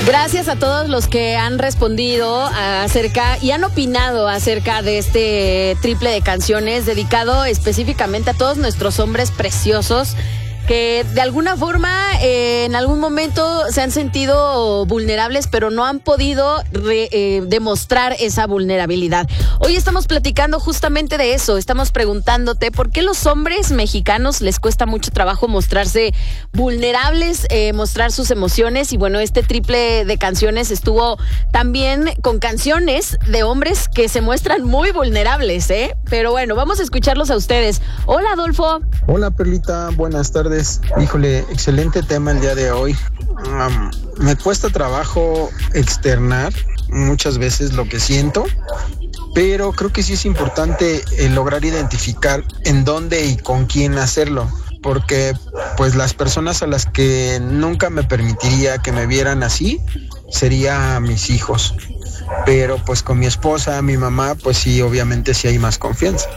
Gracias a todos los que han respondido acerca y han opinado acerca de este triple de canciones dedicado específicamente a todos nuestros hombres preciosos que de alguna forma en algún momento se han sentido vulnerables, pero no han podido demostrar esa vulnerabilidad. Hoy estamos platicando justamente de eso. Estamos preguntándote por qué los hombres mexicanos les cuesta mucho trabajo mostrarse vulnerables, mostrar sus emociones. Y bueno, este triple de canciones estuvo también con canciones de hombres que se muestran muy vulnerables, ¿eh? Pero bueno, vamos a escucharlos a ustedes. Hola, Adolfo. Hola, Perlita. Buenas tardes. Híjole, excelente tema el día de hoy. Me cuesta trabajo externar muchas veces lo que siento, pero creo que sí es importante lograr identificar en dónde y con quién hacerlo, porque pues las personas a las que nunca me permitiría que me vieran así sería mis hijos, pero pues con mi esposa, mi mamá, pues sí, obviamente sí hay más confianza.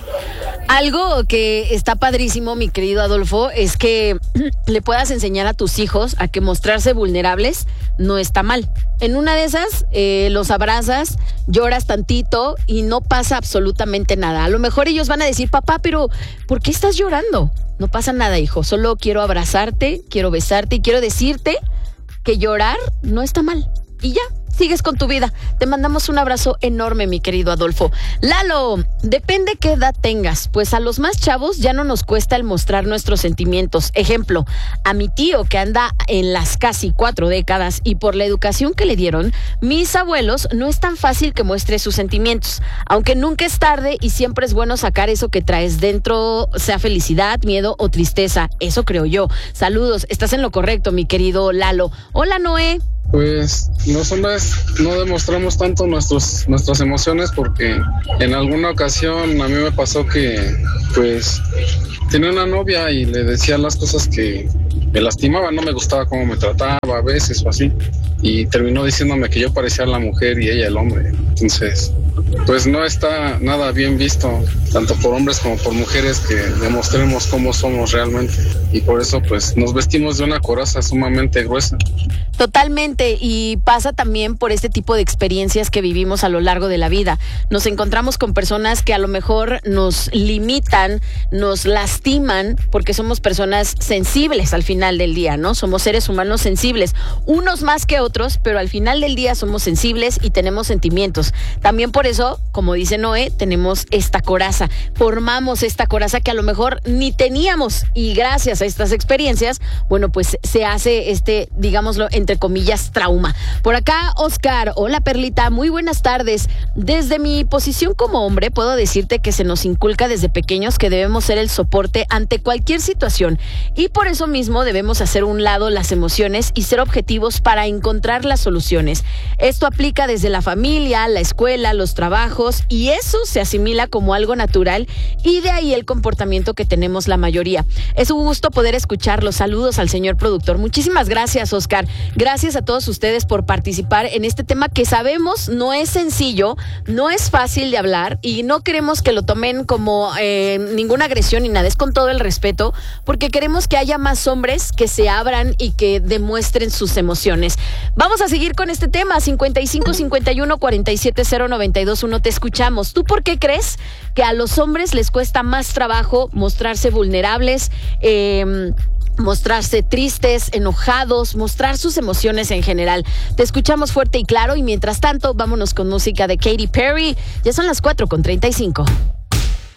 Algo que está padrísimo, mi querido Adolfo, es que le puedas enseñar a tus hijos a que mostrarse vulnerables no está mal. En una de esas, los abrazas, lloras tantito y no pasa absolutamente nada. A lo mejor ellos van a decir, papá, pero ¿por qué estás llorando? No pasa nada, hijo. Solo quiero abrazarte, quiero besarte y quiero decirte que llorar no está mal. Y ya. Sigues con tu vida. Te mandamos un abrazo enorme, mi querido Adolfo. Lalo, depende qué edad tengas, pues a los más chavos ya no nos cuesta el mostrar nuestros sentimientos. Ejemplo, a mi tío que anda en las casi 4 décadas y por la educación que le dieron, mis abuelos, no es tan fácil que muestre sus sentimientos. Aunque nunca es tarde y siempre es bueno sacar eso que traes dentro, sea felicidad, miedo o tristeza. Eso creo yo. Saludos, estás en lo correcto, mi querido Lalo. Hola, Noé. Pues los hombres no demostramos tanto nuestras emociones porque en alguna ocasión a mí me pasó que pues tenía una novia y le decía las cosas que me lastimaban, no me gustaba cómo me trataba a veces o así, y terminó diciéndome que yo parecía la mujer y ella el hombre. Entonces pues no está nada bien visto, tanto por hombres como por mujeres, que demostremos cómo somos realmente, y por eso pues nos vestimos de una coraza sumamente gruesa. Totalmente, y pasa también por este tipo de experiencias que vivimos a lo largo de la vida. Nos encontramos con personas que a lo mejor nos limitan, nos lastiman, porque somos personas sensibles al final del día, ¿no? Somos seres humanos sensibles, unos más que otros, pero al final del día somos sensibles y tenemos sentimientos. También por eso, como dice Noé, tenemos esta coraza, formamos esta coraza que a lo mejor ni teníamos, y gracias a estas experiencias, bueno, pues se hace digámoslo, entre comillas, trauma. Por acá, Oscar. Hola, Perlita. Muy buenas tardes. Desde mi posición como hombre, puedo decirte que se nos inculca desde pequeños que debemos ser el soporte ante cualquier situación, y por eso mismo debemos hacer a un lado las emociones y ser objetivos para encontrar las soluciones. Esto aplica desde la familia, la escuela, los trabajos, y eso se asimila como algo natural, y de ahí el comportamiento que tenemos la mayoría. Es un gusto poder escucharlos. Saludos al señor productor. Muchísimas gracias, Oscar. Gracias a todos ustedes por participar en este tema que sabemos no es sencillo, no es fácil de hablar, y no queremos que lo tomen como ninguna agresión ni nada, es con todo el respeto, porque queremos que haya más hombres que se abran y que demuestren sus emociones. Vamos a seguir con este tema. 55 51 47 092 1. Te escuchamos. ¿Tú por qué crees que a los hombres les cuesta más trabajo mostrarse vulnerables, mostrarse tristes, enojados, mostrar sus emociones en general? Te escuchamos fuerte y claro, y mientras tanto, vámonos con música de Katy Perry. Ya son las 4:35.